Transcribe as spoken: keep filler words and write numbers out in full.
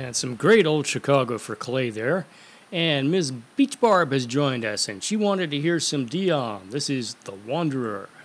And some great old Chicago for Clay there. And Miss Beach Barb has joined us, and she wanted to hear some Dion. This is The Wanderer.